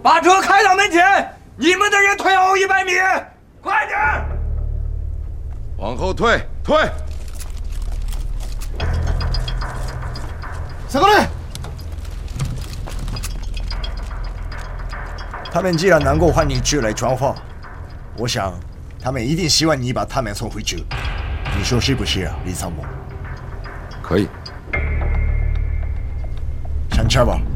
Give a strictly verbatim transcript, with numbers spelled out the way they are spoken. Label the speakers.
Speaker 1: 把车开到门前，你们的人退后一百米，快点！
Speaker 2: 往后退，退！
Speaker 3: 三过来！
Speaker 4: 他们既然能够换你车来传话，我想他们一定希望你把他们送回去。你说是不是啊，李参谋？
Speaker 2: 可以。
Speaker 4: 上车吧。